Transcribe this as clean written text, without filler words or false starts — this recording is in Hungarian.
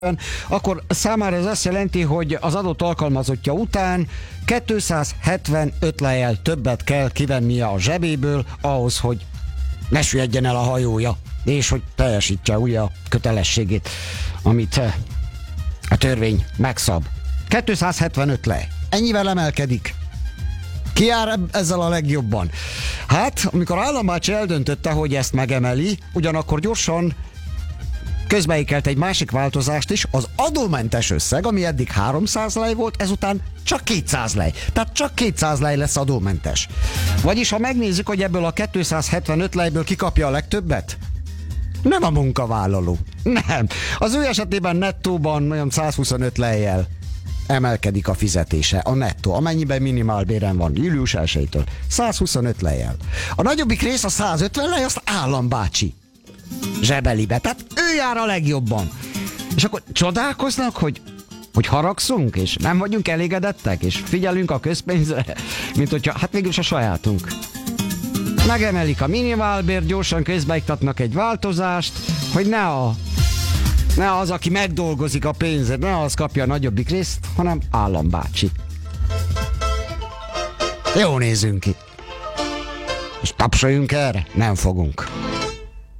akkor számára ez azt jelenti, hogy az adott alkalmazottja után 275 lejjel többet kell kivennie a zsebéből ahhoz, hogy ne süllyedjen el a hajója, és hogy teljesítse ugye a kötelességét, amit a törvény megszab. 275 lej. Ennyivel emelkedik. Ki jár ezzel a legjobban? Hát, amikor Állambácsi eldöntötte, hogy ezt megemeli, ugyanakkor gyorsan közbeikelt egy másik változást is, az adómentes összeg, ami eddig 300 lej volt, ezután csak 200 lej. Tehát csak 200 lej lesz adómentes. Vagyis, ha megnézzük, hogy ebből a 275 lejből kikapja a legtöbbet? Nem a munkavállaló. Nem. Az ő esetében nettóban olyan 125 lejjel emelkedik a fizetése, a nettó, amennyiben minimálbéren van július 1-től. 125 lejjel. A nagyobbik rész, a 150 lej, azt Állambácsi zsebelibe. Tehát ő jár a legjobban. És akkor csodálkoznak, hogy haragszunk, és nem vagyunk elégedettek, és figyelünk a közpénzre, mint hogyha, hát mégis a sajátunk. Megemelik a minimálbért, gyorsan közbeiktatnak egy változást, hogy ne az, aki megdolgozik a pénzet, ne az kapja a nagyobbik részt, hanem Állambácsi. Jó nézünk ki. És tapsoljunk erre? Nem fogunk.